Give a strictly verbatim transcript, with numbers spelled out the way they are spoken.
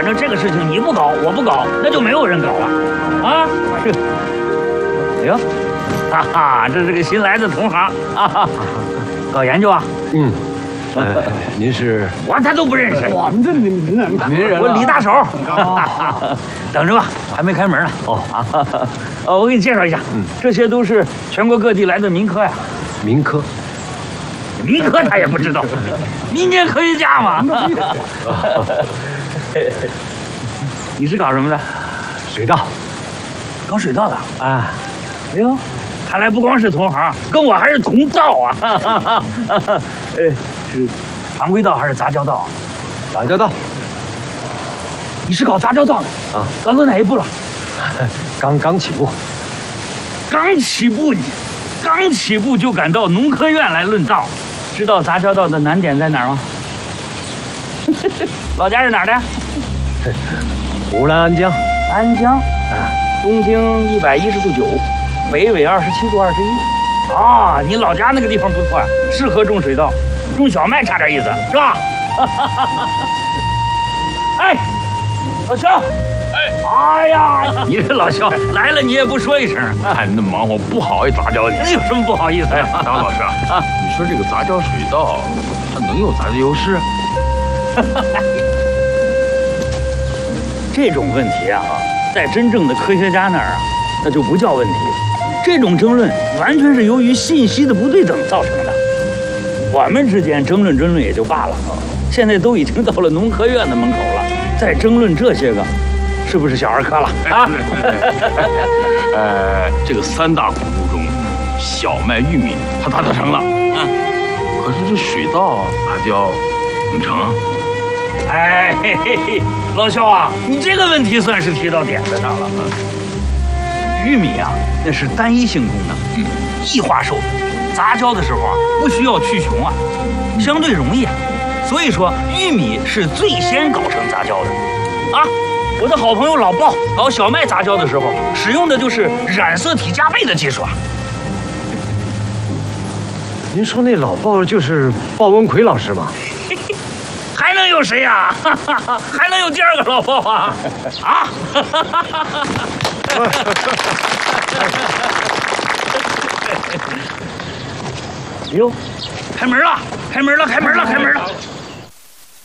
正这个事情你不搞，我不搞，那就没有人搞了，啊！哎呦，哈哈，这是个新来的同行啊，搞研究啊？ 嗯。呃，您是？ 我他都不认识。 我们这名人， 名人。 我李大手。等着吧，还没开门呢。哦啊，呃，我给你介绍一下，嗯，这些都是全国各地来的民科呀。 民科。 民科他也不知道，民间科学家嘛。你是搞什么的？ 水稻。 搞水稻的啊？ 哎呦，看来不光是同行，跟我还是同道啊。呃，是常规稻还是杂交稻？ 杂交稻。 你是搞杂交稻的啊？搞到哪一步了？ 刚刚起步。 刚起步你，刚起步就敢到农科院来论道，知道杂交稻的难点在哪儿吗？老家是哪儿的？ 湖南安江。 安江啊，东经一百一十度九，北纬二十七度二十一。啊，你老家那个地方不错啊，适合种水稻，种小麦差点意思，是吧？哎，老肖，哎，哎呀，你这老肖来了，你也不说一声， 哎，那忙活不好意思杂交你， 那有什么不好意思呀？ 大王老师啊，你说这个杂交水稻，它能有咋的优势？ 这种问题啊，在真正的科学家那儿啊，那就不叫问题。这种争论完全是由于信息的不对等造成的。我们之间争论争论也就罢了，现在都已经到了农科院的门口了，再争论这些个，是不是小儿科了啊？ 呃，这个三大谷物中，小麦、玉米它达得成了，嗯，可是这水稻杂交怎么成？ 哎，嘿嘿嘿，老肖啊，你这个问题算是提到点子上了。玉米啊，那是单一性功能，嗯，异花授粉，杂交的时候啊，不需要去雄啊，相对容易啊。所以说，玉米是最先搞成杂交的。啊，我的好朋友老鲍搞小麦杂交的时候，使用的就是染色体加倍的技术啊。 您说那老鲍就是鲍文奎老师吗？ 还能有谁呀、啊？还能有第二个老鲍啊？啊！哟，开门了！开门了！开门了！开门了！